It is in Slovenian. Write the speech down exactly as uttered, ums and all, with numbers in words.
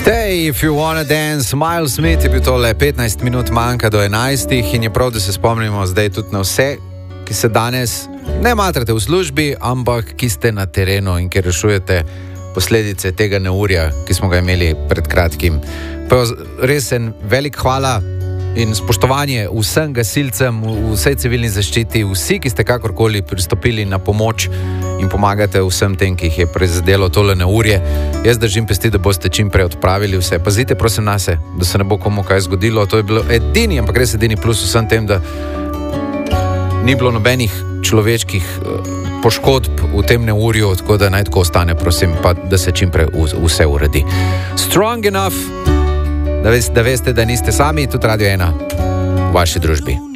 Stay if you wanna dance. Miles Smith je bil tole, petnajst minut manjka do enajstih in je prav, da se spomnimo zdaj tudi na vse, ki se danes ne matrate v službi, ampak ki ste na terenu in ki rešujete posledice tega neurja, ki smo ga imeli pred kratkim. Pa res en velik hvala in spoštovanje vsem gasilcem, vsej civilni zaščiti, vsi, ki ste kakorkoli pristopili na pomoč in pomagate vsem tem, ki jih je prizadelo tole neurje. Jaz držim pesti, da boste čim prej odpravili vse. Pazite prosim nase, da se ne bo komu kaj zgodilo. To je bilo edini, ampak res edini plus vsem tem, da ni bilo nobenih človeških poškodb v tem neurju, tako da naj tako ostane, prosim, pa da se čim prej vse uredi. Strong enough, da veste, da, veste, da niste sami, tudi Radio ena v vaši družbi.